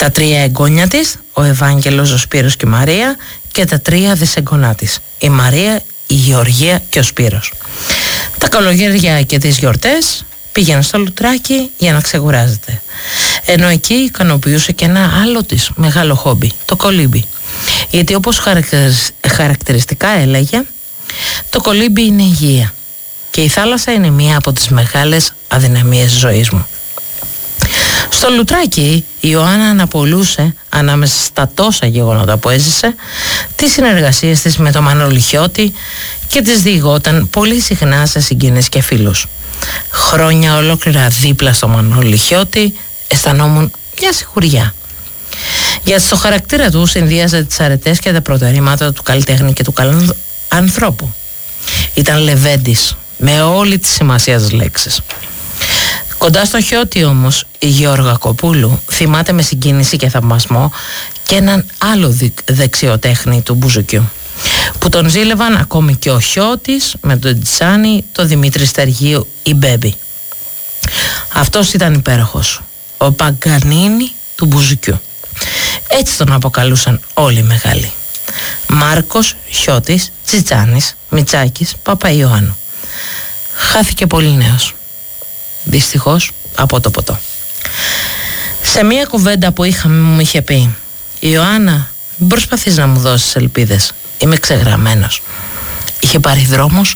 Τα 3 εγγόνια της, ο Ευάγγελος, ο Σπύρος και η Μαρία, και τα 3 δυσεγγονά της, η Μαρία, η Γεωργία και ο Σπύρος. Τα καλοκαίρια και τις γιορτές πήγαινε στο Λουτράκι για να ξεκουράζεται. Ενώ εκεί ικανοποιούσε και ένα άλλο της μεγάλο χόμπι, το κολύμπι. Γιατί όπως χαρακτηριστικά έλεγε, το κολύμπι είναι υγεία και η θάλασσα είναι μία από τις μεγάλες αδυναμίες της ζωής μου. Στο Λουτράκι η Ιωάννα αναπολούσε, ανάμεσα στα τόσα γεγονότα που έζησε, τις συνεργασίες της με τον Μανώλη Χιώτη και τις διηγόταν πολύ συχνά σε συγγενείς και φίλους. Χρόνια ολόκληρα δίπλα στο Μανώλη Χιώτη αισθανόμουν μια σιγουριά. Γιατί στο χαρακτήρα του συνδύαζε τις αρετές και τα προτερήματα του καλλιτέχνη και του ανθρώπου. Ήταν λεβέντης με όλη τη σημασία της λέξης. Κοντά στο Χιώτη όμως η Γεώργα Κοπούλου θυμάται με συγκίνηση και θαυμασμό και έναν άλλο δεξιοτέχνη του μπουζουκιού, που τον ζήλευαν ακόμη και ο Χιώτης με τον Τζάνι, το Δημήτρη Στεργίου, η Μπέμπη. Αυτός ήταν υπέροχος, ο Παγκανίνη του μπουζουκιού. Έτσι τον αποκαλούσαν όλοι οι μεγάλοι. Μάρκος, Χιώτης, Τσιτσάνης, Μιτσάκης, Παπαϊωάννου. Χάθηκε πολύ νέος, δυστυχώς, από το ποτό. Σε μία κουβέντα που μου είχε πει, Ιωάννα, μην προσπαθείς να μου δώσεις ελπίδες, είμαι ξεγραμμένος. Είχε πάρει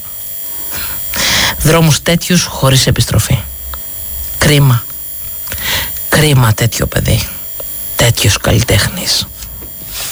δρόμους τέτοιους χωρίς επιστροφή. Κρίμα τέτοιο παιδί, τέτοιος καλλιτέχνης.